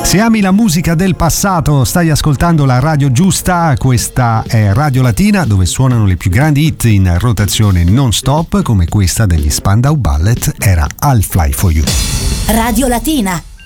Se ami la musica del passato, stai ascoltando la radio giusta. Questa è Radio Latina, dove suonano le più grandi hit in rotazione non stop, come questa degli Spandau Ballet, era I'll Fly For You. Radio Latina.